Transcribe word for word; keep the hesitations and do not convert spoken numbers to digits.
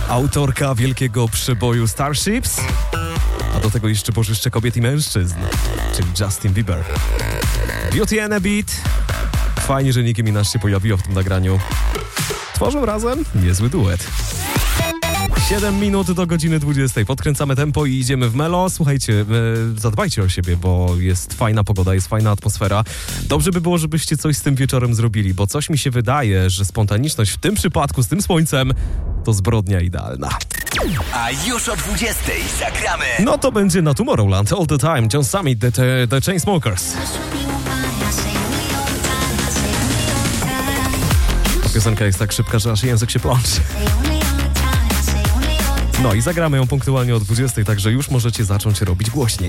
autorka wielkiego przeboju Starships, a do tego jeszcze bożyszcze kobiet i mężczyzn, czyli Justin Bieber. Beauty and a Beat. Fajnie, że Nicki Minaj się pojawiło w tym nagraniu. Tworzą razem niezły duet. siedem minut do godziny dwudziestej. Podkręcamy tempo i idziemy w melo. Słuchajcie, e, zadbajcie o siebie, bo jest fajna pogoda, jest fajna atmosfera. Dobrze by było, żebyście coś z tym wieczorem zrobili, bo coś mi się wydaje, że spontaniczność w tym przypadku z tym słońcem to zbrodnia idealna. A już o dwudziestej zagramy. No to będzie na Tomorrowland All the Time, John Summit, The, the, the Chainsmokers. Piosenka jest tak szybka, że aż język się plączy. No i zagramy ją punktualnie o dwudziestej, także już możecie zacząć robić głośniej.